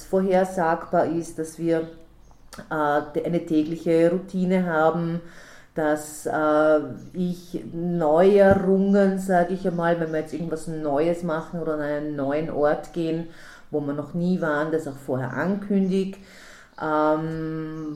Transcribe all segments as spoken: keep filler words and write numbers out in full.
vorhersagbar ist, dass wir äh, eine tägliche Routine haben, dass äh, ich Neuerungen, sage ich einmal, wenn wir jetzt irgendwas Neues machen oder an einen neuen Ort gehen, wo wir noch nie waren, das auch vorher ankündige. Ähm,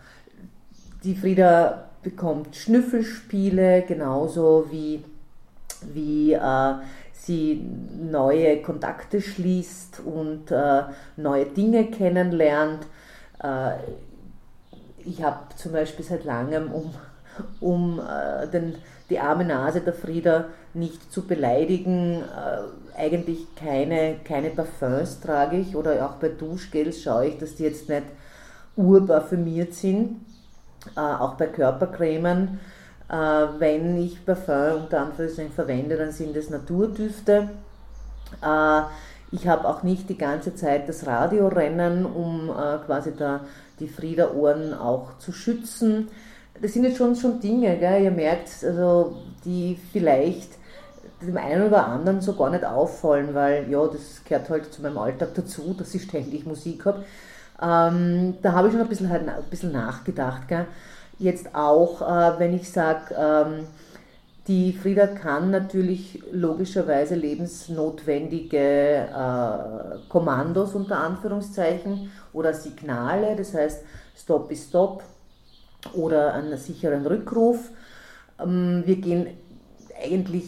die Frieda bekommt Schnüffelspiele, genauso wie, wie äh, sie neue Kontakte schließt und äh, neue Dinge kennenlernt. Äh, ich habe zum Beispiel seit langem, um, um äh, den, die arme Nase der Frieda nicht zu beleidigen, äh, eigentlich keine, keine Parfums trage ich, oder auch bei Duschgels schaue ich, dass die jetzt nicht urparfümiert sind, äh, auch bei Körpercremen. Äh, wenn ich Parfum unter Anführungszeichen verwende, dann sind es Naturdüfte. Äh, ich habe auch nicht die ganze Zeit das Radiorennen, um äh, quasi da die Frieda-Ohren auch zu schützen. Das sind jetzt schon, schon Dinge, gell? Ihr merkt, also, die vielleicht dem einen oder anderen so gar nicht auffallen, weil ja, das gehört halt zu meinem Alltag dazu, dass ich ständig Musik habe. Ähm, da habe ich schon ein bisschen, halt, ein bisschen nachgedacht. Gell? Jetzt auch, äh, wenn ich sage, ähm, die Frieda kann natürlich logischerweise lebensnotwendige äh, Kommandos unter Anführungszeichen oder Signale, das heißt Stop ist Stop oder einen sicheren Rückruf. Ähm, wir gehen eigentlich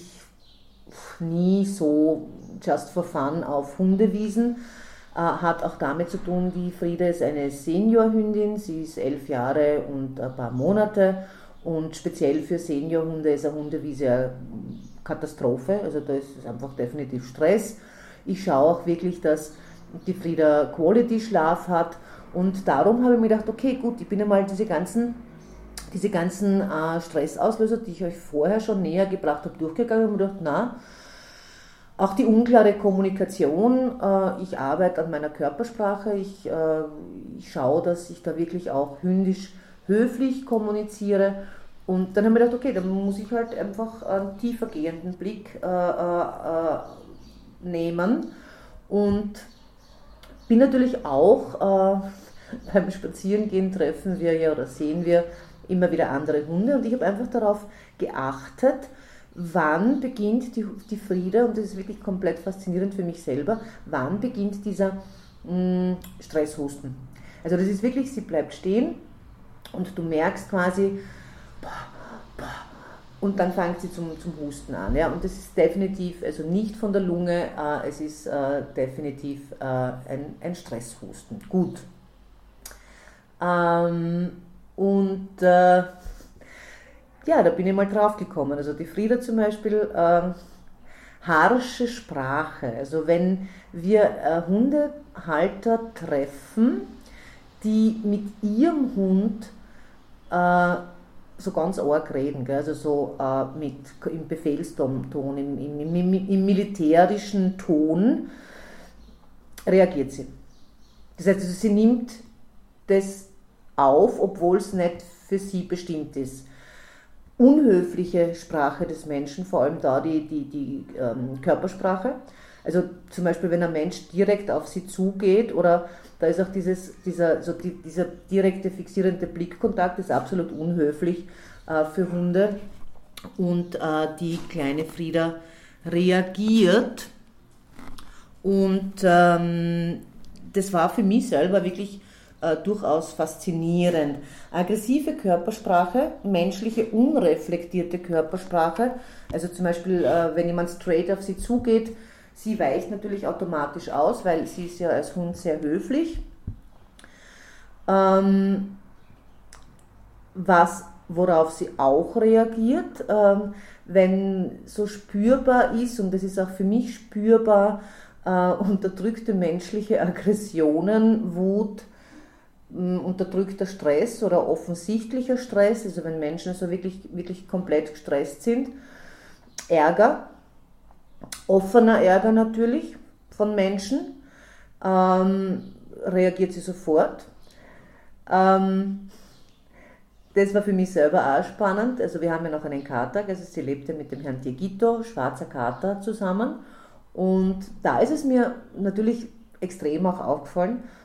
nie so just for fun auf Hundewiesen. Äh, hat auch damit zu tun, die Frieda ist eine Seniorhündin, sie ist elf Jahre und ein paar Monate. Und speziell für Seniorhunde ist eine Hundewiese eine Katastrophe, also da ist es einfach definitiv Stress. Ich schaue auch wirklich, dass die Frieda Quality-Schlaf hat, und darum habe ich mir gedacht, okay, gut, ich bin einmal diese ganzen, diese ganzen äh, Stressauslöser, die ich euch vorher schon näher gebracht habe, durchgegangen und mir gedacht, na, auch die unklare Kommunikation, äh, ich arbeite an meiner Körpersprache, ich, äh, ich schaue, dass ich da wirklich auch hündisch höflich kommuniziere, und dann haben wir gedacht, okay, dann muss ich halt einfach einen tiefergehenden Blick äh, äh, nehmen, und bin natürlich auch, äh, beim Spazierengehen treffen wir ja oder sehen wir immer wieder andere Hunde, und ich habe einfach darauf geachtet, wann beginnt die, die Frieda, und das ist wirklich komplett faszinierend für mich selber, wann beginnt dieser mh, Stresshusten. Also das ist wirklich, sie bleibt stehen, und du merkst quasi, und dann fängt sie zum, zum Husten an. Ja? Und das ist definitiv, also nicht von der Lunge, äh, es ist äh, definitiv äh, ein, ein Stresshusten. Gut. Ähm, und äh, ja, da bin ich mal drauf gekommen. Also die Frieda zum Beispiel, äh, harsche Sprache. Also wenn wir äh, Hundehalter treffen, die mit ihrem Hund äh, so ganz arg reden, gell? Also so äh, mit, im Befehlston, im, im, im, im militärischen Ton, reagiert sie. Das heißt, also, sie nimmt das auf, obwohl es nicht für sie bestimmt ist. Unhöfliche Sprache des Menschen, vor allem da die, die, die ähm, Körpersprache. Also zum Beispiel, wenn ein Mensch direkt auf sie zugeht, oder da ist auch dieses, dieser, so die, dieser direkte fixierende Blickkontakt, ist absolut unhöflich äh, für Hunde. Und äh, die kleine Frieda reagiert. Und ähm, das war für mich selber wirklich äh, durchaus faszinierend. Aggressive Körpersprache, menschliche, unreflektierte Körpersprache, also zum Beispiel, äh, wenn jemand straight auf sie zugeht, sie weicht natürlich automatisch aus, weil sie ist ja als Hund sehr höflich. Ähm, was, worauf sie auch reagiert, ähm, wenn so spürbar ist, und das ist auch für mich spürbar, äh, unterdrückte menschliche Aggressionen, Wut, mh, unterdrückter Stress oder offensichtlicher Stress, also wenn Menschen so wirklich, wirklich komplett gestresst sind, Ärger, offener Ärger natürlich von Menschen, ähm, reagiert sie sofort. Ähm, das war für mich selber auch spannend. Also wir haben ja noch einen Kater, also sie lebte mit dem Herrn Diegito, schwarzer Kater, zusammen. Und da ist es mir natürlich extrem auch aufgefallen,